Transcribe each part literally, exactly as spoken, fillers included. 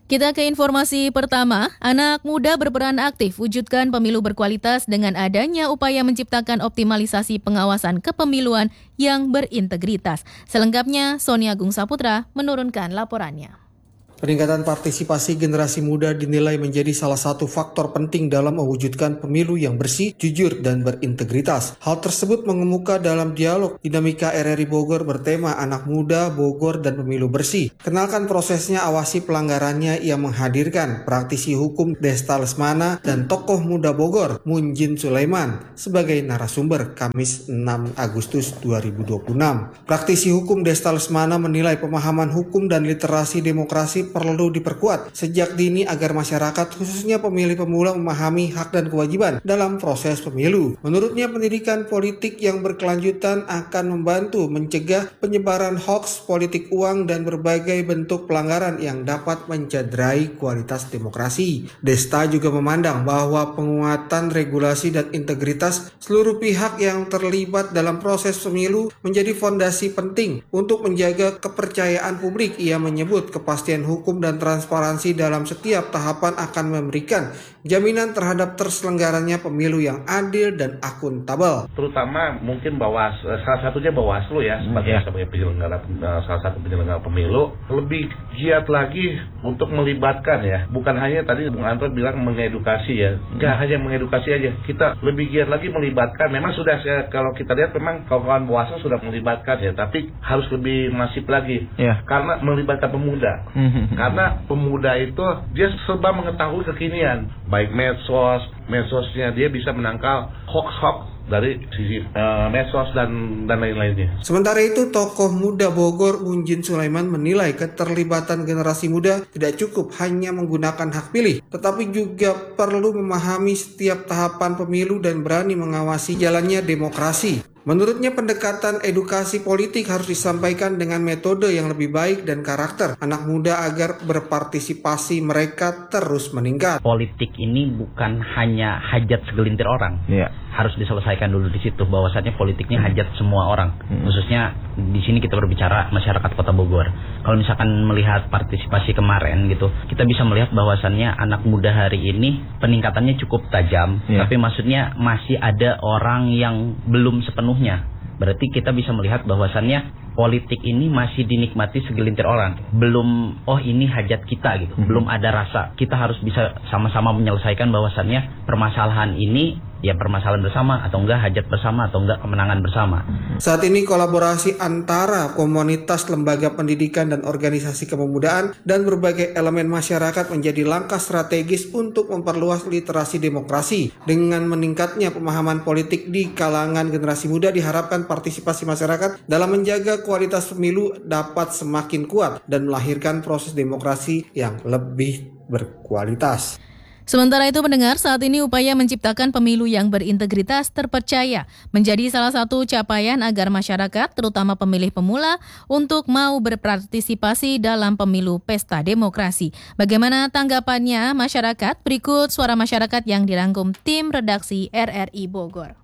Kita ke informasi pertama, anak muda berperan aktif wujudkan pemilu berkualitas dengan adanya upaya menciptakan optimalisasi pengawasan kepemiluan yang berintegritas. Selengkapnya, Sonia Agung Saputra menurunkan laporannya. Peningkatan partisipasi generasi muda dinilai menjadi salah satu faktor penting dalam mewujudkan pemilu yang bersih, jujur, dan berintegritas. Hal tersebut mengemuka dalam dialog Dinamika R R I Bogor bertema Anak Muda, Bogor, dan Pemilu Bersih. Kenalkan prosesnya, awasi pelanggarannya yang menghadirkan praktisi hukum Desta Lesmana dan tokoh muda Bogor, Munjin Sulaiman, sebagai narasumber Kamis enam Agustus dua ribu dua puluh enam. Praktisi hukum Desta Lesmana menilai pemahaman hukum dan literasi demokrasi perlu diperkuat sejak dini agar masyarakat khususnya pemilih pemula memahami hak dan kewajiban dalam proses pemilu. Menurutnya, pendidikan politik yang berkelanjutan akan membantu mencegah penyebaran hoaks, politik uang, dan berbagai bentuk pelanggaran yang dapat mencederai kualitas demokrasi. Desta juga memandang bahwa penguatan regulasi dan integritas seluruh pihak yang terlibat dalam proses pemilu menjadi fondasi penting untuk menjaga kepercayaan publik. Ia menyebut kepastian hukum hukum dan transparansi dalam setiap tahapan akan memberikan jaminan terhadap terselenggaranya pemilu yang adil dan akuntabel. Terutama mungkin Bawas, salah satunya Bawaslu ya, sebagai, yeah. sebagai penyelenggara, salah satu penyelenggara pemilu, lebih giat lagi untuk melibatkan ya. Bukan hanya tadi Bung Anton bilang mengedukasi ya, nggak hmm. hanya mengedukasi aja, kita lebih giat lagi melibatkan. Memang sudah, kalau kita lihat memang kawan-kawan Bawaslu sudah melibatkan ya, tapi harus lebih masif lagi, yeah. karena melibatkan pemuda. Karena pemuda itu dia serba mengetahui kekinian, baik medsos, medsosnya dia bisa menangkal hoax-hoax dari sisi uh, medsos dan dan lain-lainnya. Sementara itu, tokoh muda Bogor Munjin Sulaiman menilai keterlibatan generasi muda tidak cukup hanya menggunakan hak pilih, tetapi juga perlu memahami setiap tahapan pemilu dan berani mengawasi jalannya demokrasi. Menurutnya, pendekatan edukasi politik harus disampaikan dengan metode yang lebih baik dan karakter anak muda agar berpartisipasi mereka terus meningkat. Politik ini bukan hanya hajat segelintir orang. Yeah. Harus diselesaikan dulu di situ bahwasannya politiknya hajat semua orang. Hmm. Khususnya di sini kita berbicara masyarakat Kota Bogor. Kalau misalkan melihat partisipasi kemarin gitu, kita bisa melihat bahwasannya anak muda hari ini peningkatannya cukup tajam. Yeah. Tapi maksudnya masih ada orang yang belum sepenuhnya. Berarti kita bisa melihat bahwasannya politik ini masih dinikmati segelintir orang. Belum, oh ini hajat kita gitu. Hmm. Belum ada rasa. Kita harus bisa sama-sama menyelesaikan bahwasannya permasalahan ini ya permasalahan bersama atau enggak hajat bersama atau enggak kemenangan bersama. Saat ini kolaborasi antara komunitas, lembaga pendidikan dan organisasi kepemudaan dan berbagai elemen masyarakat menjadi langkah strategis untuk memperluas literasi demokrasi. Dengan meningkatnya pemahaman politik di kalangan generasi muda, diharapkan partisipasi masyarakat dalam menjaga kualitas pemilu dapat semakin kuat dan melahirkan proses demokrasi yang lebih berkualitas. Sementara itu, pendengar, saat ini upaya menciptakan pemilu yang berintegritas terpercaya menjadi salah satu capaian agar masyarakat, terutama pemilih pemula, untuk mau berpartisipasi dalam pemilu pesta demokrasi. Bagaimana tanggapannya masyarakat? Berikut suara masyarakat yang dirangkum tim redaksi R R I Bogor.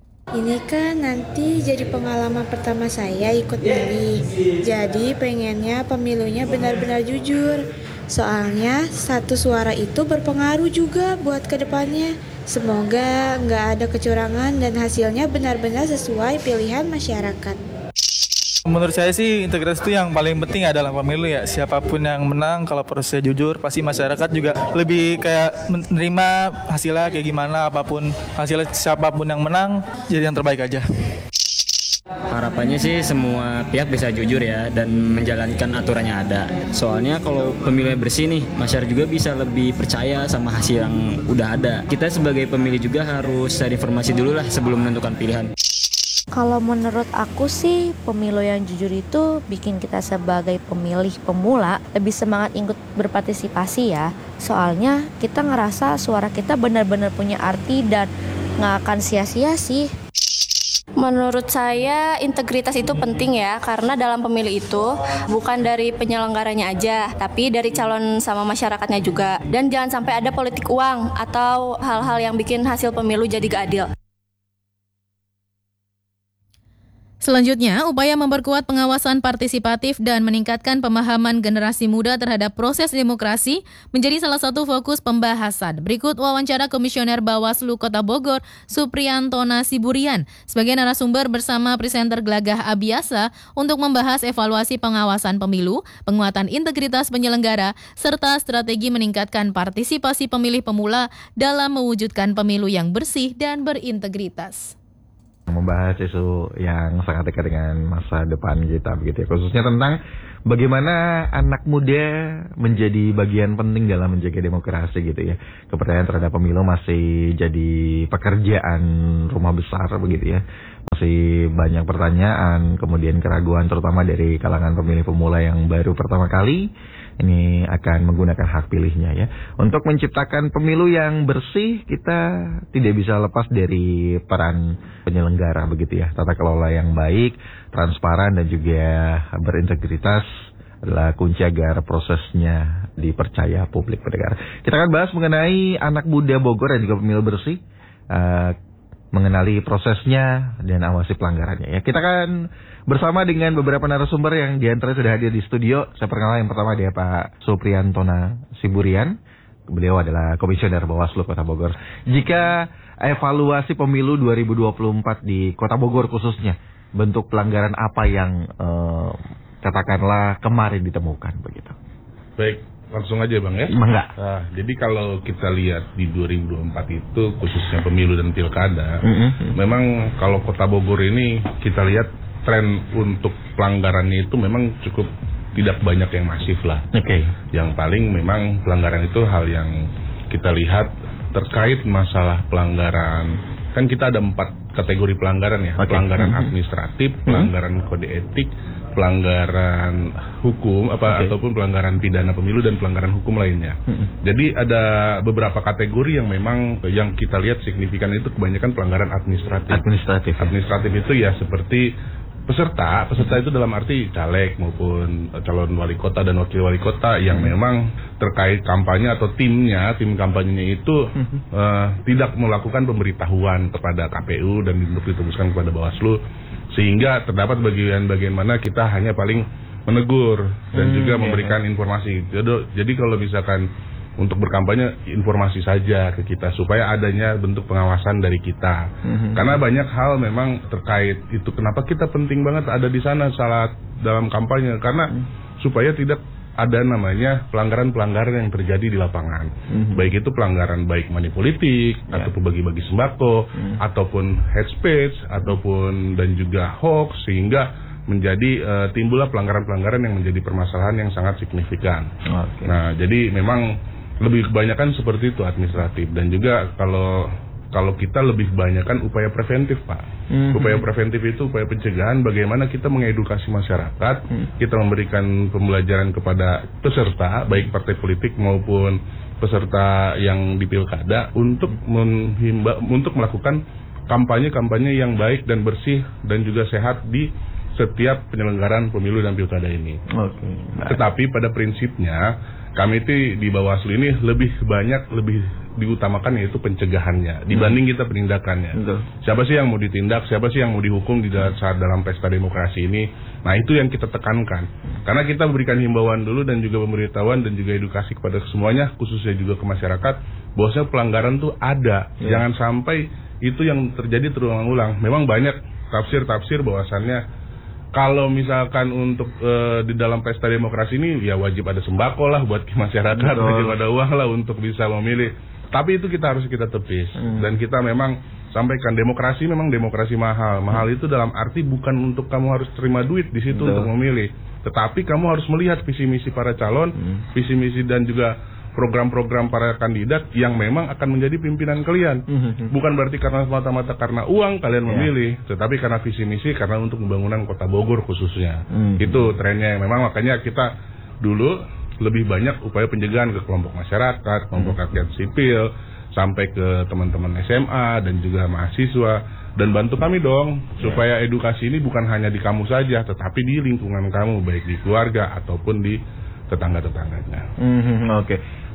Ini kan nanti jadi pengalaman pertama saya ikut milih, jadi pengennya pemilunya benar-benar jujur. Soalnya satu suara itu berpengaruh juga buat kedepannya. Semoga nggak ada kecurangan dan hasilnya benar-benar sesuai pilihan masyarakat. Menurut saya sih integritas itu yang paling penting ya dalam pemilu ya. Siapapun yang menang, kalau prosesnya jujur, pasti masyarakat juga lebih kayak menerima hasilnya kayak gimana, apapun hasilnya, siapapun yang menang jadi yang terbaik aja. Harapannya sih semua pihak bisa jujur ya dan menjalankan aturannya ada. Soalnya kalau pemilunya bersih nih, masyarakat juga bisa lebih percaya sama hasil yang udah ada. Kita sebagai pemilih juga harus cari informasi dulu lah sebelum menentukan pilihan. Kalau menurut aku sih, pemilu yang jujur itu bikin kita sebagai pemilih pemula lebih semangat ikut berpartisipasi ya. Soalnya kita ngerasa suara kita benar-benar punya arti dan nggak akan sia-sia sih. Menurut saya integritas itu penting ya, karena dalam pemilu itu bukan dari penyelenggaranya aja, tapi dari calon sama masyarakatnya juga. Dan jangan sampai ada politik uang atau hal-hal yang bikin hasil pemilu jadi gak adil. Selanjutnya, upaya memperkuat pengawasan partisipatif dan meningkatkan pemahaman generasi muda terhadap proses demokrasi menjadi salah satu fokus pembahasan. Berikut wawancara Komisioner Bawaslu Kota Bogor, Supriyantona Siburian, sebagai narasumber bersama presenter Glagah Abiasa untuk membahas evaluasi pengawasan pemilu, penguatan integritas penyelenggara, serta strategi meningkatkan partisipasi pemilih pemula dalam mewujudkan pemilu yang bersih dan berintegritas. Membahas isu yang sangat dekat dengan masa depan kita begitu ya, khususnya tentang bagaimana anak muda menjadi bagian penting dalam menjaga demokrasi gitu ya. Kepercayaan terhadap pemilu masih jadi pekerjaan rumah besar begitu ya. Masih banyak pertanyaan, kemudian keraguan terutama dari kalangan pemilih pemula yang baru pertama kali ini akan menggunakan hak pilihnya ya. Untuk menciptakan pemilu yang bersih, kita tidak bisa lepas dari peran penyelenggara begitu ya. Tata kelola yang baik, transparan dan juga berintegritas adalah kunci agar prosesnya dipercaya publik pendengar. Kita akan bahas mengenai anak muda Bogor dan juga pemilu bersih, uh, mengenali prosesnya dan awasi pelanggarannya ya. Kita akan bersama dengan beberapa narasumber yang diantaranya sudah hadir di studio. Saya perkenalkan yang pertama dia Pak Supriyantona Siburian. Beliau adalah Komisioner Bawaslu Kota Bogor. Jika evaluasi pemilu dua ribu dua puluh empat di Kota Bogor khususnya, bentuk pelanggaran apa yang eh, katakanlah kemarin ditemukan begitu? Baik, langsung aja Bang ya. Enggak. Nah, jadi kalau kita lihat di dua ribu dua puluh empat itu khususnya pemilu dan pilkada, mm-hmm. memang kalau Kota Bogor ini kita lihat tren untuk pelanggarannya itu memang cukup tidak banyak yang masif lah. Oke. Okay. Yang paling memang pelanggaran itu hal yang kita lihat terkait masalah pelanggaran. Kan kita ada empat kategori pelanggaran ya. Okay. Pelanggaran mm-hmm. administratif, pelanggaran mm-hmm. kode etik, pelanggaran hukum apa okay. ataupun pelanggaran pidana pemilu dan pelanggaran hukum lainnya. Mm-hmm. Jadi ada beberapa kategori yang memang yang kita lihat signifikan itu kebanyakan pelanggaran administratif. Administratif. Administratif itu ya seperti peserta, peserta itu dalam arti caleg maupun calon wali kota dan wakil wali kota yang hmm. memang terkait kampanye atau timnya, tim kampanyenya itu hmm. uh, tidak melakukan pemberitahuan kepada K P U dan untuk diteruskan kepada Bawaslu, sehingga terdapat bagian-bagian mana kita hanya paling menegur dan hmm, juga iya, memberikan iya. informasi. Jadi, jadi kalau misalkan untuk berkampanye informasi saja ke kita supaya adanya bentuk pengawasan dari kita. Mm-hmm. Karena banyak hal memang terkait itu kenapa kita penting banget ada di sana saat dalam kampanye karena mm-hmm. supaya tidak ada namanya pelanggaran-pelanggaran yang terjadi di lapangan. Mm-hmm. Baik itu pelanggaran baik money politik yeah. ataupun bagi-bagi sembako mm-hmm. ataupun hate speech ataupun dan juga hoax sehingga menjadi uh, timbullah pelanggaran-pelanggaran yang menjadi permasalahan yang sangat signifikan. Okay. Nah, jadi memang lebih kebanyakan seperti itu administratif dan juga kalau kalau kita lebih kebanyakan upaya preventif Pak. Mm-hmm. Upaya preventif itu upaya pencegahan bagaimana kita mengedukasi masyarakat, mm. kita memberikan pembelajaran kepada peserta baik partai politik maupun peserta yang di pilkada untuk menghimba, untuk melakukan kampanye-kampanye yang baik dan bersih dan juga sehat di setiap penyelenggaraan pemilu dan pilkada ini. Okay. Tetapi pada prinsipnya kami itu di Bawaslu ini lebih banyak lebih diutamakan yaitu pencegahannya dibanding kita penindakannya. Betul. Siapa sih yang mau ditindak, siapa sih yang mau dihukum di saat dalam pesta demokrasi ini? Nah itu yang kita tekankan. Karena kita berikan himbauan dulu dan juga pemberitahuan dan juga edukasi kepada semuanya, khususnya juga ke masyarakat, bahwasanya pelanggaran tuh ada. Yeah. Jangan sampai itu yang terjadi terulang-ulang. Memang banyak tafsir-tafsir bahwasannya kalau misalkan untuk uh, di dalam pesta demokrasi ini ya wajib ada sembako lah buat masyarakat, betul. Wajib ada uang lah untuk bisa memilih. Tapi itu kita harus kita tepis hmm. dan kita memang sampaikan demokrasi memang demokrasi mahal. Mahal hmm. itu dalam arti bukan untuk kamu harus terima duit di situ betul. Untuk memilih, tetapi kamu harus melihat visi misi para calon, hmm. visi misi dan juga program-program para kandidat yang memang akan menjadi pimpinan kalian. Mm-hmm. Bukan berarti karena semata-mata karena uang kalian yeah. memilih, tetapi karena visi misi, karena untuk pembangunan Kota Bogor khususnya. Mm-hmm. Itu trennya. Memang makanya kita dulu lebih banyak upaya pencegahan ke kelompok masyarakat, kelompok mm-hmm. rakyat sipil, sampai ke teman-teman S M A dan juga mahasiswa. Dan bantu kami dong, yeah. supaya edukasi ini bukan hanya di kamu saja, tetapi di lingkungan kamu, baik di keluarga ataupun di tetangga-tetangganya. Mm-hmm, Oke, okay.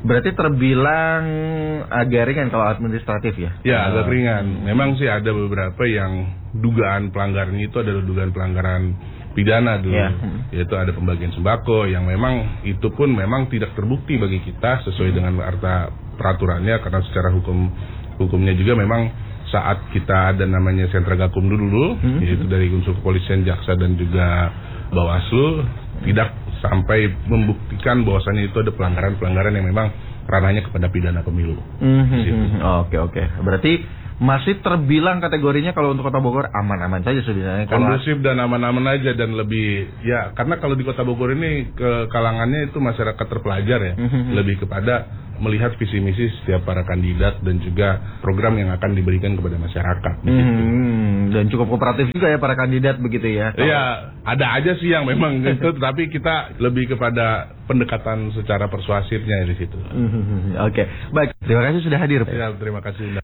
Berarti terbilang agak ringan kalau administratif ya? Ya, agak ringan. Memang sih ada beberapa yang dugaan pelanggarannya itu adalah dugaan pelanggaran pidana dulu, ya. Yaitu ada pembagian sembako yang memang itu pun memang tidak terbukti bagi kita sesuai dengan arta peraturannya, karena secara hukum hukumnya juga memang saat kita ada namanya sentra gakum dulu, hmm. yaitu dari unsur kepolisian, jaksa dan juga Bawaslu, tidak sampai membuktikan bahwasannya itu ada pelanggaran-pelanggaran yang memang ranahnya kepada pidana pemilu. Mm-hmm. Oke oke. Berarti masih terbilang kategorinya kalau untuk Kota Bogor aman-aman saja sebenarnya. Kondusif dan aman-aman aja, dan lebih ya karena kalau di Kota Bogor ini ke kalangannya itu masyarakat terpelajar ya, mm-hmm. lebih kepada melihat visi misi setiap para kandidat dan juga program yang akan diberikan kepada masyarakat. Hmm, dan cukup kooperatif juga ya para kandidat begitu ya? Iya, ada aja sih yang memang gitu, tapi kita lebih kepada pendekatan secara persuasifnya di situ. Hmm, Oke, okay. Baik. Terima kasih sudah hadir. Ya, terima kasih.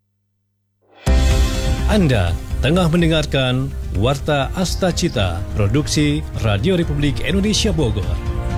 Anda tengah mendengarkan Warta Asta Cita, produksi Radio Republik Indonesia Bogor.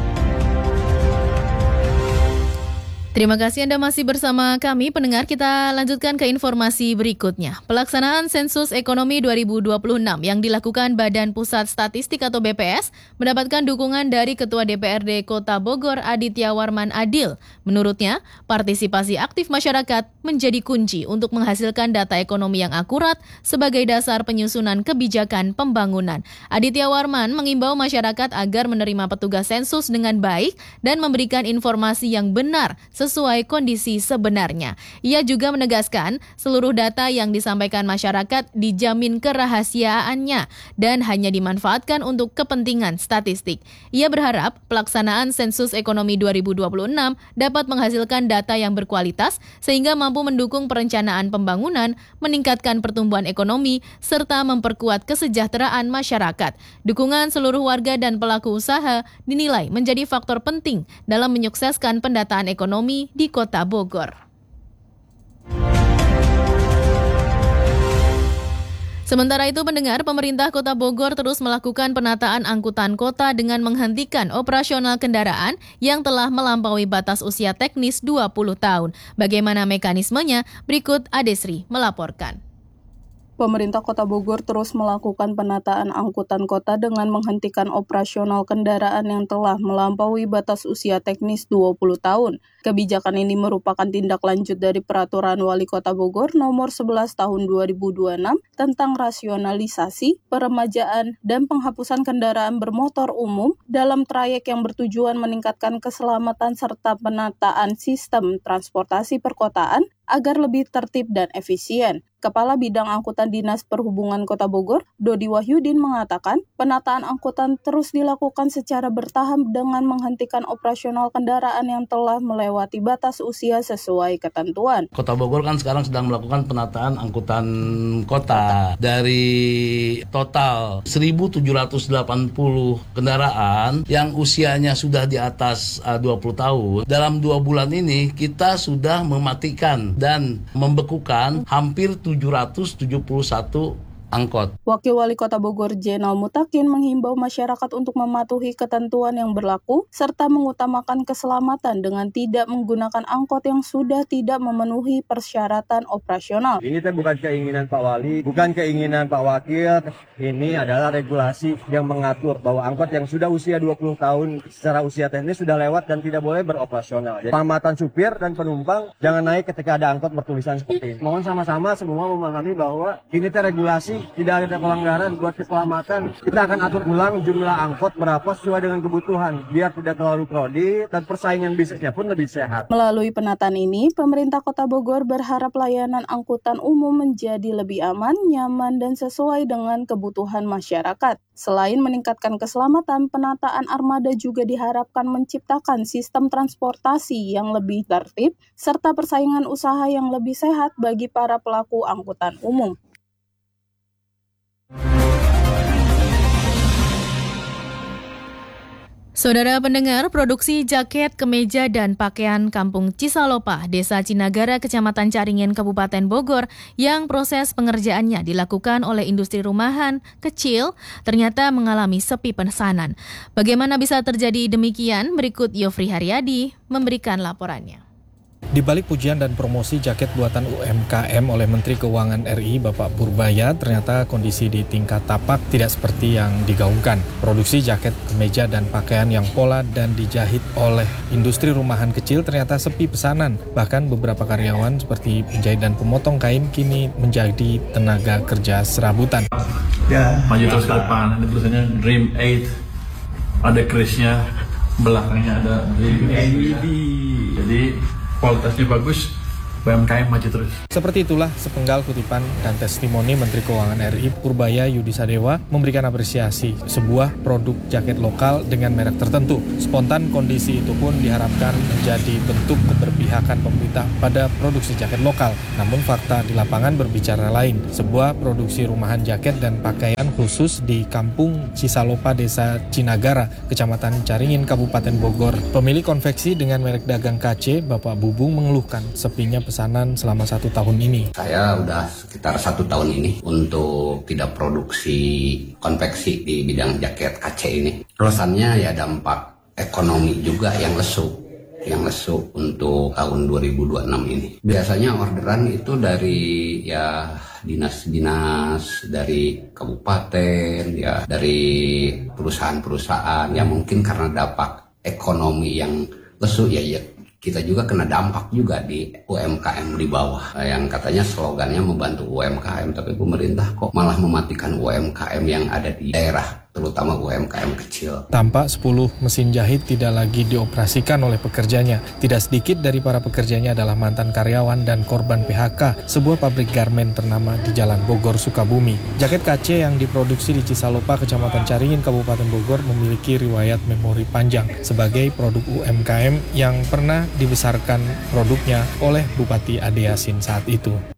Terima kasih Anda masih bersama kami, pendengar. Kita lanjutkan ke informasi berikutnya. Pelaksanaan Sensus Ekonomi dua ribu dua puluh enam yang dilakukan Badan Pusat Statistik atau B P S mendapatkan dukungan dari Ketua D P R D Kota Bogor Aditya Warman Adil. Menurutnya, partisipasi aktif masyarakat menjadi kunci untuk menghasilkan data ekonomi yang akurat sebagai dasar penyusunan kebijakan pembangunan. Aditya Warman mengimbau masyarakat agar menerima petugas sensus dengan baik dan memberikan informasi yang benar sesuai kondisi sebenarnya. Ia juga menegaskan seluruh data yang disampaikan masyarakat dijamin kerahasiaannya dan hanya dimanfaatkan untuk kepentingan statistik. Ia berharap pelaksanaan Sensus Ekonomi dua ribu dua puluh enam dapat menghasilkan data yang berkualitas sehingga mampu mendukung perencanaan pembangunan, meningkatkan pertumbuhan ekonomi, serta memperkuat kesejahteraan masyarakat. Dukungan seluruh warga dan pelaku usaha dinilai menjadi faktor penting dalam menyukseskan pendataan ekonomi di Kota Bogor. Sementara itu, pendengar, pemerintah Kota Bogor terus melakukan penataan angkutan kota dengan menghentikan operasional kendaraan yang telah melampaui batas usia teknis dua puluh tahun. Bagaimana mekanismenya? Berikut Adesri melaporkan. Pemerintah Kota Bogor terus melakukan penataan angkutan kota dengan menghentikan operasional kendaraan yang telah melampaui batas usia teknis dua puluh tahun. Kebijakan ini merupakan tindak lanjut dari Peraturan Wali Kota Bogor nomor sebelas tahun dua ribu dua puluh enam tentang rasionalisasi, peremajaan, dan penghapusan kendaraan bermotor umum dalam trayek yang bertujuan meningkatkan keselamatan serta penataan sistem transportasi perkotaan agar lebih tertib dan efisien. Kepala Bidang Angkutan Dinas Perhubungan Kota Bogor, Dodi Wahyudin, mengatakan penataan angkutan terus dilakukan secara bertahap dengan menghentikan operasional kendaraan yang telah melewati batas usia sesuai ketentuan. Kota Bogor kan sekarang sedang melakukan penataan angkutan kota. Dari total seribu tujuh ratus delapan puluh kendaraan yang usianya sudah di atas uh, dua puluh tahun, dalam dua bulan ini kita sudah mematikan dan membekukan hampir tujuh ratus tujuh puluh satu angkot. Wakil Wali Kota Bogor Jenal Mutakin menghimbau masyarakat untuk mematuhi ketentuan yang berlaku serta mengutamakan keselamatan dengan tidak menggunakan angkot yang sudah tidak memenuhi persyaratan operasional. Ini bukan keinginan Pak Wali, bukan keinginan Pak Wakil. Ini adalah regulasi yang mengatur bahwa angkot yang sudah usia dua puluh tahun secara usia teknis sudah lewat dan tidak boleh beroperasional. Jadi, pengamatan supir dan penumpang jangan naik ketika ada angkot bertulisan seperti ini. Mohon sama-sama semua memahami bahwa ini regulasi, tidak ada pelanggaran buat keselamatan. Kita akan atur ulang jumlah angkot berapa sesuai dengan kebutuhan, biar tidak terlalu crowded dan persaingan bisnisnya pun lebih sehat. Melalui penataan ini, pemerintah Kota Bogor berharap layanan angkutan umum menjadi lebih aman, nyaman, dan sesuai dengan kebutuhan masyarakat. Selain meningkatkan keselamatan, penataan armada juga diharapkan menciptakan sistem transportasi yang lebih tertib, serta persaingan usaha yang lebih sehat bagi para pelaku angkutan umum. Saudara pendengar, produksi jaket, kemeja, dan pakaian Kampung Cisalopa, Desa Cinagara, Kecamatan Caringin, Kabupaten Bogor, yang proses pengerjaannya dilakukan oleh industri rumahan kecil, ternyata mengalami sepi pesanan. Bagaimana bisa terjadi demikian? Berikut Yofri Haryadi memberikan laporannya. Di balik pujian dan promosi jaket buatan U M K M oleh Menteri Keuangan R I Bapak Purbaya, ternyata kondisi di tingkat tapak tidak seperti yang digaungkan. Produksi jaket, kemeja, dan pakaian yang pola dan dijahit oleh industri rumahan kecil ternyata sepi pesanan. Bahkan beberapa karyawan seperti penjahit dan pemotong kain kini menjadi tenaga kerja serabutan. Ya, maju terus ke depan. Ini tulisannya Dream eight, ada krisnya, belakangnya ada Dream eight. Jadi kualitasnya bagus, U M K M maju terus. Seperti itulah sepenggal kutipan dan testimoni Menteri Keuangan R I Purbaya Yudi Sadewa memberikan apresiasi sebuah produk jaket lokal dengan merek tertentu. Spontan kondisi itu pun diharapkan menjadi bentuk keberpihakan pemerintah pada produksi jaket lokal. Namun fakta di lapangan berbicara lain. Sebuah produksi rumahan jaket dan pakaian khusus di Kampung Cisalopa, Desa Cinagara, Kecamatan Caringin, Kabupaten Bogor. Pemilik konveksi dengan merek dagang K C, Bapak Bubung, mengeluhkan sepinya pesanan selama satu tahun ini. Saya udah sekitar satu tahun ini untuk tidak produksi konveksi di bidang jaket K C ini. Alasannya ya dampak ekonomi juga yang lesu. yang lesu untuk tahun dua ribu dua puluh enam ini. Biasanya orderan itu dari ya dinas-dinas, dari kabupaten, ya dari perusahaan-perusahaan, ya mungkin karena dampak ekonomi yang lesu ya, ya kita juga kena dampak juga di U M K M di bawah. Yang katanya slogannya membantu U M K M, tapi pemerintah kok malah mematikan U M K M yang ada di daerah, terutama U M K M kecil. Tampak sepuluh mesin jahit tidak lagi dioperasikan oleh pekerjanya. Tidak sedikit dari para pekerjanya adalah mantan karyawan dan korban P H K sebuah pabrik garmen ternama di Jalan Bogor, Sukabumi. Jaket K C yang diproduksi di Cisalopa, Kecamatan Caringin, Kabupaten Bogor memiliki riwayat memori panjang sebagai produk U M K M yang pernah dibesarkan produknya oleh Bupati Ade Yasin saat itu.